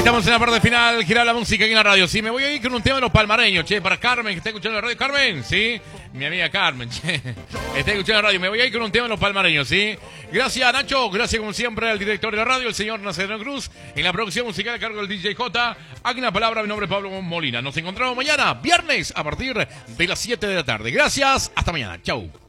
estamos en la parte final. Gira la música aquí en la radio. Sí, me voy a ir con un tema de los palmareños, che, para Carmen, que está escuchando la radio. Carmen, sí, mi amiga Carmen, che, está escuchando la radio. Me voy a ir con un tema de los palmareños, sí. Gracias, Nacho. Gracias, como siempre, al director de la radio, el señor Nazareno Cruz. En la producción musical a cargo del DJ J. Aquí una palabra, mi nombre es Pablo Molina. Nos encontramos mañana, viernes, a partir de las 7 de la tarde. Gracias, hasta mañana. Chau.